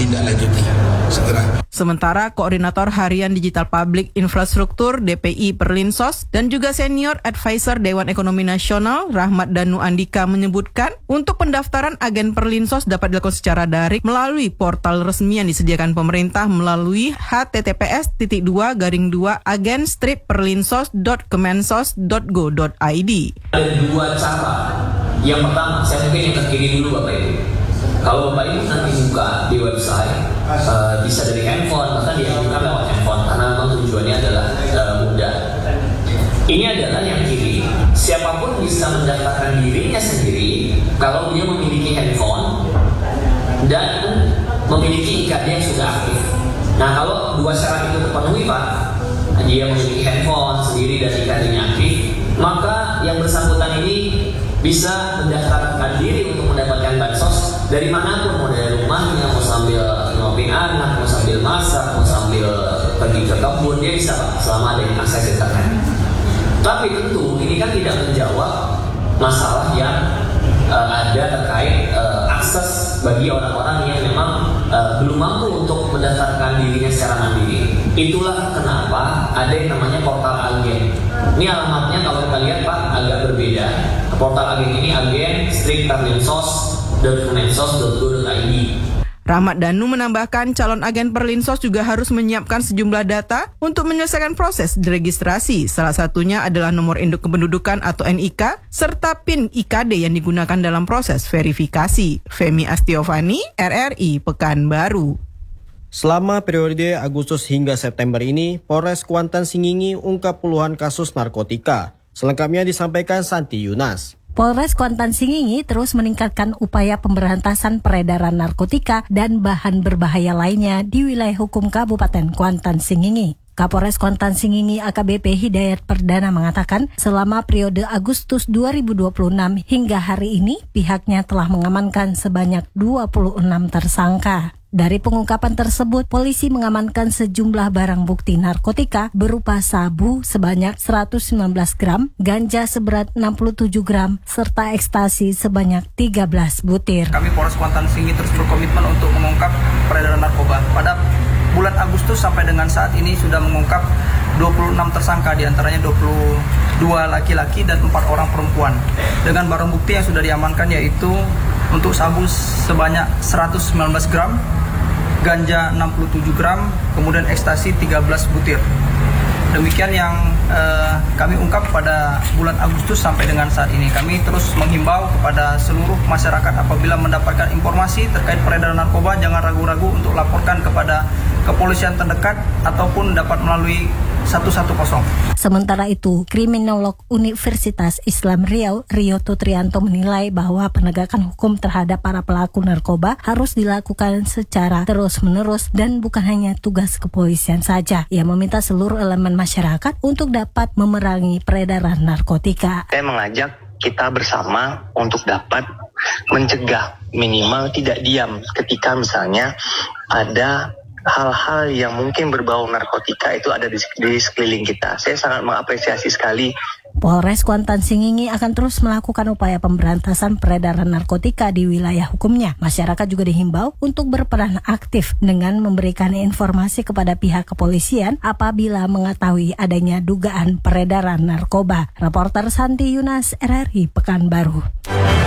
ditindaklanjuti segera. Sementara Koordinator Harian Digital Public Infrastruktur DPI Perlinsos dan juga Senior Advisor Dewan Ekonomi Nasional Rahmat Danu Andika menyebutkan untuk pendaftaran agen Perlinsos dapat dilakukan secara daring melalui portal resmi yang disediakan pemerintah melalui https://agen-perlinsos.kemensos.go.id. Ada dua cara. Yang pertama, saya mungkin yang terkini dulu Bapak Ibu. Kalau Bapak Ibu nanti buka di website, bisa dari handphone, bahkan dianjurkan lewat handphone karena memang tujuannya adalah mudah. Ini adalah yang kiri. Siapapun bisa mendaftarkan dirinya sendiri kalau dia memiliki handphone dan memiliki IKD yang sudah aktif. Nah, kalau dua syarat itu terpenuhi Pak, dia memiliki handphone sendiri dan IKD-nya aktif, maka yang bersangkutan ini bisa mendaftarkan diri untuk mendapatkan bansos dari manapun, mau dari rumahnya, mau sambil ngopi anak, mau sambil masak, mau sambil pergi ke kebun, dia bisa Pak, selama ada akses internet. Tapi tentu ini kan tidak menjawab masalah yang ada terkait akses bagi orang-orang yang memang belum mampu untuk mendaftarkan dirinya secara mandiri. Itulah kenapa ada yang namanya portal agen. Ini alamatnya kalau kita lihat Pak agak berbeda. Portal agen ini agen-perlinsos.kemensos.go.id. Rahmat Danu menambahkan calon agen Perlinsos juga harus menyiapkan sejumlah data untuk menyelesaikan proses registrasi. Salah satunya adalah nomor induk kependudukan atau NIK serta PIN IKD yang digunakan dalam proses verifikasi. Femi Astiovani, RRI Pekanbaru. Selama periode Agustus hingga September ini, Polres Kuantan Singingi ungkap puluhan kasus narkotika. Selengkapnya disampaikan Santi Yunas. Polres Kuantan Singingi terus meningkatkan upaya pemberantasan peredaran narkotika dan bahan berbahaya lainnya di wilayah hukum Kabupaten Kuantan Singingi. Kapolres Kuantan Singingi AKBP Hidayat Perdana mengatakan selama periode Agustus 2026 hingga hari ini pihaknya telah mengamankan sebanyak 26 tersangka. Dari pengungkapan tersebut, polisi mengamankan sejumlah barang bukti narkotika berupa sabu sebanyak 119 gram, ganja seberat 67 gram, serta ekstasi sebanyak 13 butir. Kami Polres Kuantan Singingi terus berkomitmen untuk mengungkap peredaran narkoba. Pada bulan Agustus sampai dengan saat ini sudah mengungkap 26 tersangka, diantaranya 22 laki-laki dan 4 orang perempuan. Dengan barang bukti yang sudah diamankan yaitu untuk sabu sebanyak 119 gram, ganja 67 gram, kemudian ekstasi 13 butir. Demikian yang kami ungkap pada bulan Agustus sampai dengan saat ini. Kami terus menghimbau kepada seluruh masyarakat apabila mendapatkan informasi terkait peredaran narkoba, jangan ragu-ragu untuk laporkan kepada kepolisian terdekat ataupun dapat melalui 110. Sementara itu, Kriminolog Universitas Islam Riau, Rio Tutrianto menilai bahwa penegakan hukum terhadap para pelaku narkoba harus dilakukan secara terus-menerus dan bukan hanya tugas kepolisian saja. Ia meminta seluruh elemen masyarakat untuk dapat memerangi peredaran narkotika. Saya mengajak kita bersama untuk dapat mencegah, minimal tidak diam ketika misalnya ada hal-hal yang mungkin berbau narkotika itu ada di sekeliling kita. Saya sangat mengapresiasi sekali. Polres Kuantan Singingi akan terus melakukan upaya pemberantasan peredaran narkotika di wilayah hukumnya. Masyarakat juga dihimbau untuk berperan aktif dengan memberikan informasi kepada pihak kepolisian apabila mengetahui adanya dugaan peredaran narkoba. Reporter Santi Yunas, RRI Pekanbaru.